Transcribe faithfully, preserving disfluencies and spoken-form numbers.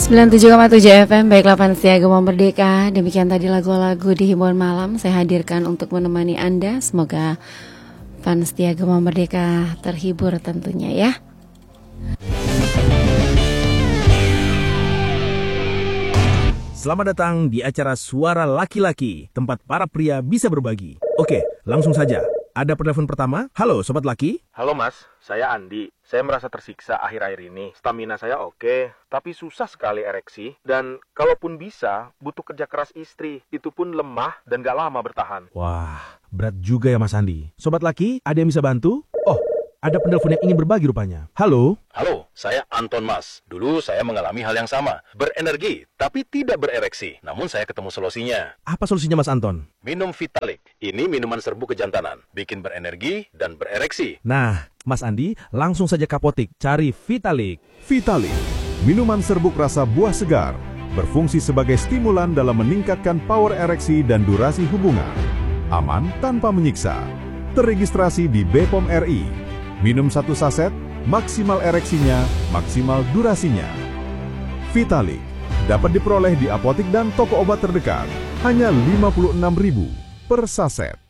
sembilan puluh tujuh koma tujuh F M, baiklah Panitia Gemah Merdeka. Demikian tadi lagu-lagu di himbauan malam saya hadirkan untuk menemani Anda. Semoga Panitia Gemah Merdeka terhibur tentunya ya. Selamat datang di acara Suara Laki-Laki, tempat para pria bisa berbagi. Oke, langsung saja. Ada penelpon pertama. Halo, Sobat Laki. Halo Mas, saya Andi. Saya merasa tersiksa akhir-akhir ini. Stamina saya oke, tapi susah sekali ereksi. Dan kalaupun bisa, butuh kerja keras istri. Itu pun lemah dan gak lama bertahan. Wah, berat juga ya Mas Andi. Sobat Laki, ada yang bisa bantu? Oh, ada penelpon yang ingin berbagi rupanya. Halo? Halo, saya Anton Mas. Dulu saya mengalami hal yang sama. Berenergi, tapi tidak berereksi. Namun saya ketemu solusinya. Apa solusinya Mas Anton? Minum Vitalik. Ini minuman serbu kejantanan. Bikin berenergi dan berereksi. Nah, Mas Andi, langsung saja ke apotik. Cari Vitalik. Vitalik, minuman serbuk rasa buah segar. Berfungsi sebagai stimulan dalam meningkatkan power ereksi dan durasi hubungan. Aman tanpa menyiksa. Terregistrasi di B P O M R I. Minum satu saset, maksimal ereksinya, maksimal durasinya. Vitalik dapat diperoleh di apotik dan toko obat terdekat. Hanya lima puluh enam ribu per saset.